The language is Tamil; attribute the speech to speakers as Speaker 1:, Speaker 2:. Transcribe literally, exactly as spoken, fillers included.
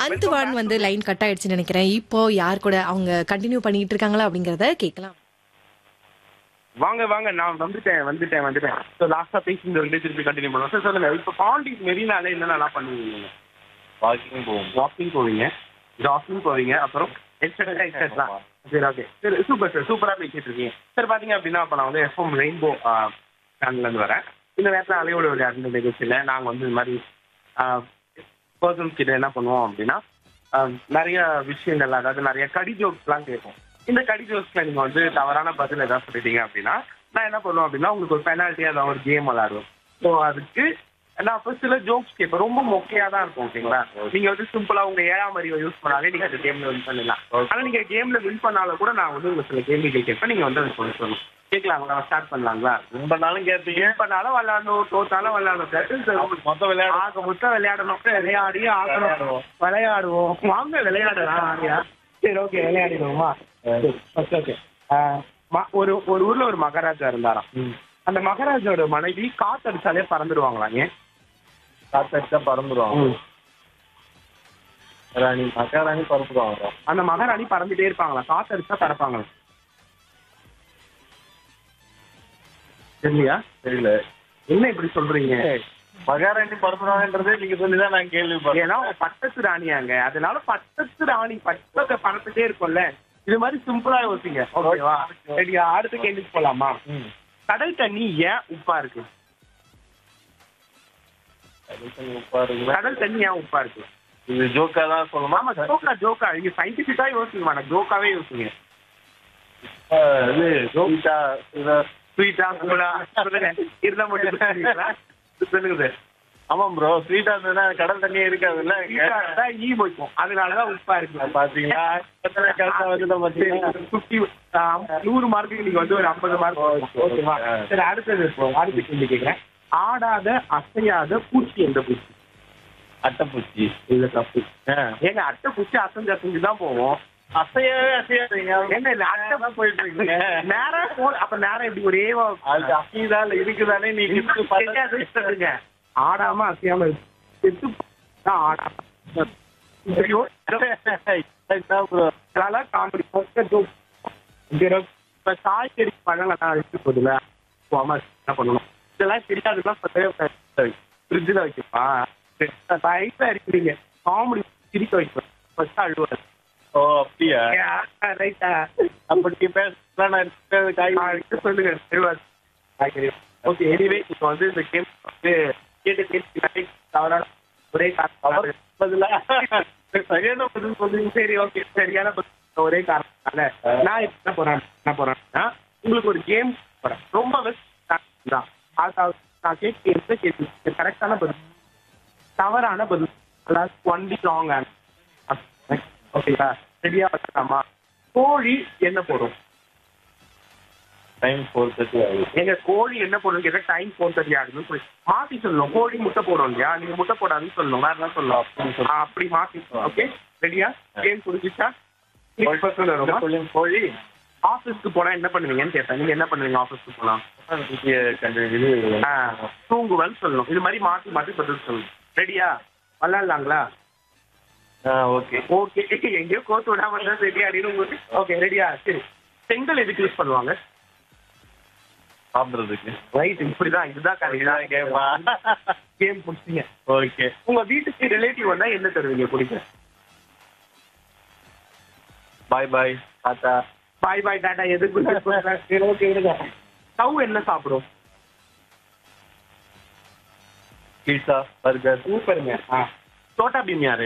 Speaker 1: அந்துவான் வந்து லைன் கட் ஆயிடுச்சுன்னு நினைக்கிறேன். இப்போ யார் கூட அவங்க கண்டினியூ பண்ணிட்டு இருக்காங்களா அப்படிங்கறத கேட்கலாம்.
Speaker 2: வாங்க வாங்க நான் வந்துட்டேன் வந்துட்டேன் வந்துட்டேன் ஸோ லாஸ்ட்டாக பேசி இந்த ரெண்டு திருப்பி கண்டினியூ பண்ணுவோம். சார் சொல்லுங்க, இப்போ பாண்டி மெரினால என்னென்னலாம் பண்ணுவீங்க?
Speaker 3: வாக்கிங் போவோம்.
Speaker 2: வாக்கிங் போவீங்க, ஜாக்கிங் போவீங்க, அப்புறம் எக்ஸட்ரா எக்ஸட்ரா. சரி, ஓகே, சரி, சூப்பர் சார், சூப்பராக பேசிட்டு இருக்கீங்க சார். பார்த்தீங்க அப்படின்னா இப்போ நான் வந்து எஃப்எம் ரெயின்போ சேனல்லேருந்து வரேன். இந்த நேரத்தில் அலையோட விளையாடுற நிகழ்ச்சியில் நாங்கள் வந்து இந்த மாதிரி பர்சன்ஸ் கிட்ட என்ன பண்ணுவோம் அப்படின்னா நிறைய விஷயங்கள், அதாவது நிறைய கடி ஜோக்ஸ்லாம் கேட்போம். இந்த கடி ஜோக்ஸ்ல நீங்கள் வந்து தவறான பதில் ஏதாவது சொல்லிட்டீங்க அப்படின்னா நான் என்ன பண்ணுவோம் அப்படின்னா உங்களுக்கு ஒரு பெனால்ட்டி, அதாவது ஒரு கேம் விளையாடுவோம். ஸோ அதுக்கு நான் அப்போ சில ஜோக்ஸ் கேட்பேன், ரொம்ப மொக்கையாக தான் இருக்கும். ஓகேங்களா? நீங்கள் வந்து சிம்பிளாக உங்கள் ஏழாம் அறிவை யூஸ் பண்ணாலே நீங்கள் அந்த கேமில் வின் பண்ணலாம். ஆனால் நீங்கள் கேமில் வின் பண்ணாலும் கூட நான் வந்து உங்களுக்கு சில கேள்விகள் கேட்பேன், நீங்கள் வந்து அதை சொல்லி சொல்லணும். கேட்கலாங்களா? ஸ்டார்ட் பண்ணலாங்களா?
Speaker 3: வின் பண்ணாலும் கேட்பீங்க,
Speaker 2: வின் பண்ணாலும் விளையாடணும், தோத்தாலும் விளையாடணும்,
Speaker 3: மொத்தம் விளையாட
Speaker 2: ஆக மொத்தம் விளையாடணும், விளையாடியே ஆகணும், விளையாடுவோம். வாங்க விளையாடலாம் ஆடியா. சரி, ஓகே, விளையாடிடுவோமா? ஓகே. ஒரு ஒரு ஊர்ல ஒரு மகாராஜா இருந்தாராம். அந்த மகாராஜாவோட மனைவி காத்தடிச்சாலே பறந்துடுவாங்களாம். ஏன்?
Speaker 3: காத்தடிச்சா பறந்துடுவாங்க. ராணி மகாராணி பறந்துடுவாங்க.
Speaker 2: அந்த மகாராணி பறந்துட்டே இருப்பாங்களா, காத்தடிச்சா பறப்பாங்களா? தெரியலையா?
Speaker 3: தெரியல.
Speaker 2: என்ன இப்படி சொல்றீங்க?
Speaker 3: மகாராணி பறந்துடுவாங்கன்றதே நீங்க சொல்லிதான் நான் கேள்விப்பட்டேன்.
Speaker 2: ஏன்னா பட்டத்து ராணியாங்க, அதனால பட்டத்து ராணி பட்டத்தை பறந்துட்டே இருக்கும்ல. இது மாதிரி சிம்பிளா யோசிங்க. ஓகேவா? ரெடியா? அடுத்த கேள்விக்கு போலாமா? கடல் தண்ணி ஏன் உப்பா இருக்கு?
Speaker 3: உப்பா இருக்கு.
Speaker 2: கடல் தண்ணி ஏன் உப்பா இருக்கு?
Speaker 3: இது ஜோக்கா தான் சொல்லணுமா?
Speaker 2: ஆமா, ஜோக்கா ஜோக்கா நீங்க சயின்டிபிக்கா யோசிக்க வேணாம், ஜோக்காவே யோசிங்க.
Speaker 3: இது ஜோக்கா
Speaker 2: ஸ்வீட்டா கூடா சொல்லுங்க, இருந்தா மட்டும் சொல்லுங்க சார்.
Speaker 3: ஆமாம் ப்ரோ, ஸ்வீட்டா இருந்ததுன்னா கடல் தண்ணியே இருக்காதுல்ல,
Speaker 2: ஈ போய்க்கும், அதனாலதான் உப்பா இருக்கு.
Speaker 3: பாத்தீங்களா?
Speaker 2: நூறு மார்க்குக்கு நீங்க வந்து ஒரு ஐம்பது மார்க். ஓகேவா? சரி, அடுத்தது அடுத்த கேள்வி கேட்கிறேன். ஆடாத அசையாத பூச்சி எந்த பூச்சி?
Speaker 3: அட்டைப்பூச்சி.
Speaker 2: இல்ல, தப்பு. ஏங்க அட்டைப்பூச்சி அசைஞ்சு அசைஞ்சு தான் போவோம்.
Speaker 3: அசையவே அசையாதீங்க.
Speaker 2: என்ன இல்ல அட்டை தான் போயிட்டு இருக்கீங்க நேரம் போ. அப்ப நேரம் இப்படி ஒரே
Speaker 3: அது அசைதால் இருக்குதானே நீங்க
Speaker 2: ஆடாம அசையாம செத்து ஆடாம காமெடி. இப்ப காய்கறி பழங்கள்லாம் எடுத்து போதுல என்ன பண்ணணும், இதெல்லாம் தெரியாதுலாம் ஃப்ரிட்ஜில் வைக்கப்பா ரைட்டா இருக்கிறீங்க. காமெடி சிரிக்க வைப்பேன், ஃபர்ஸ்ட் அழுவாரு.
Speaker 3: ஓ அப்படியா?
Speaker 2: ரைட்டா?
Speaker 3: அப்படி பேச
Speaker 2: சொல்லுங்க. காய்கறி. ஓகே, எனிவே இப்போ வந்து இந்த கேம் வந்து கேட்டு கேட்டு தவறான ஒரே காரணம் சரியான பதில் சொல்லுங்க. சரி, ஓகே, சரியான பதில் ஒரே காரணம்னால நான் இப்போ என்ன போறேன் என்ன போறேன்னா உங்களுக்கு ஒரு கேம் போறேன். ரொம்ப பெஸ்ட் தான். அதாவது நான் கேட்க எந்த கேள்வி கரெக்டான பதில், தவறான பதில், அதாவது ஒன்லி ராங் ஆன்சர். ஓகேங்களா? ரெடியா வச்சுக்கலாமா? கோழி என்ன போடும்?
Speaker 3: டைம் ஃபோர் தேர்ட்டி ஆகுது.
Speaker 2: எங்க கோழி என்ன போடும் கேட்டா டைம் ஃபோர் தேர்ட்டி ஆகுதுன்னு சொல்லி மாத்தி சொல்லணும். கோழி முட்டை போடும் இல்லையா, நீங்க முட்டை போடாதுன்னு சொல்லணும், வேற என்ன சொல்லணும், அப்படி மாத்தி. ஓகே, ரெடியா? கேம் புரிஞ்சுச்சா?
Speaker 3: கோழி
Speaker 2: ஆஃபீஸ்க்கு போனா என்ன பண்ணுவீங்கன்னு கேட்டேன். நீங்க என்ன பண்ணுவீங்க ஆஃபீஸ்க்கு போனா? தூங்குவன்னு சொல்லணும். இது மாதிரி மாத்தி மாத்தி பதில் சொல்லணும். ரெடியா? விளையாடலாங்களா?
Speaker 3: Okay
Speaker 2: okay. எங்கேயோ கோத்து விடாம இருந்தா ரெடியா அப்படின்னு. ஓகே, ரெடியா? சரி, செங்கல் எதுக்கு யூஸ் பண்ணுவாங்க?
Speaker 3: சாப்பிடுறதுக்கு.
Speaker 2: ரைட், இப்படிதான். இதுதான் கேம் பிடிச்சிங்க.
Speaker 3: ஓகே.
Speaker 2: உங்க வீட்டுக்கு ரிலேட்டிவ் வந்தா என்ன தருவீங்க குடிக்க?
Speaker 3: பாய் பாய் டாடா.
Speaker 2: பாய் பாய் டாடா எதுக்கு? ஓகே, விடுங்க. ஸ்டவ் என்ன சாப்பிடும்?
Speaker 3: Pizza, burger.
Speaker 2: சூப்பருங்க. சோட்டா பீம் யாரு?